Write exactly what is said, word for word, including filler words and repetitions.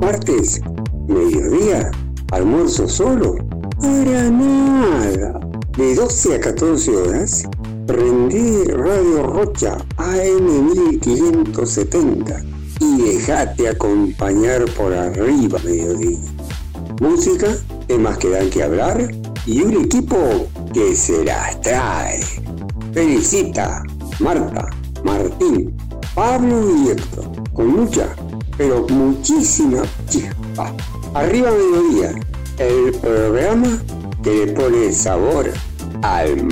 Martes, mediodía, almuerzo solo. Para nada. De doce a catorce horas, prendí Radio Rocha A M mil quinientos setenta y dejate acompañar por arriba mediodía. Música, temas que dan que hablar y un equipo que se las trae. Felicita, Marta, Martín, Pablo y Héctor, con mucha, pero muchísima chispa. Arriba mediodía, el programa que le pone sabor al